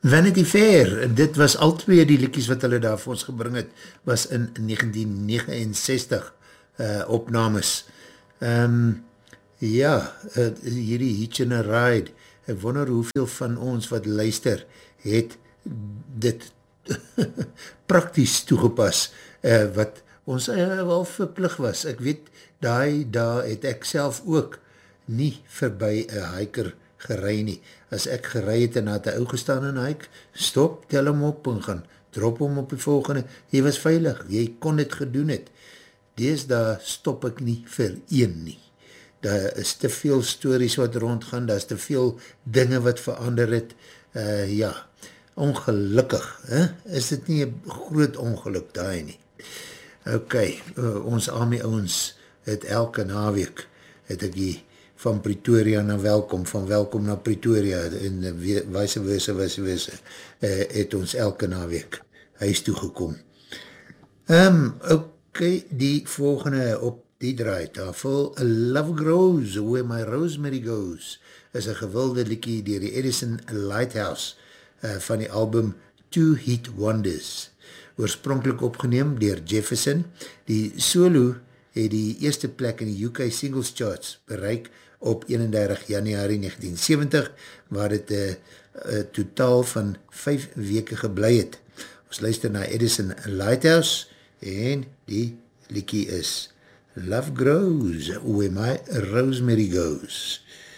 Vanity Fair, dit was al twee die liedjies wat hulle daar vir ons gebring het, was in 1969 opnames. Ja, hierdie Hitch and a Ride, ek wonder hoeveel van ons wat luister, het dit prakties toegepas, wat ons wel verplig was. Ek weet, daar het ek self ook nie verby een hiker gerei nie. As ek gerei het en had een ou gestaan in hike, stop, tel hom op en gaan drop hom op die volgende. Jy was veilig, jy kon dit gedoen het. Daar stop ek nie vir een nie. Daar is te veel stories wat rondgaan, daar is te veel dinge wat verander het. Ja, ongelukkig, is dit nie een groot ongeluk daar nie. Ok, ons Army ouens het elke naweek, het ek die van Pretoria na Welkom, van Welkom na Pretoria, en vice versa, het ons elke naweek huis toegekom. Ok, die volgende op die draaitafel, Love Grows, Where My Rosemary Goes, is een gewilde liedjie deur die Edison Lighthouse, van die album Two Heat Wonders, oorspronkelijk opgeneem deur Jefferson. Die solo het die eerste plek in die UK Singles Charts bereik op 31 januari 1970, waar het totaal van 5 weke geblei het. Ons luister na Edison Lighthouse en die liedjie is Love Grows, Where My Rosemary Goes.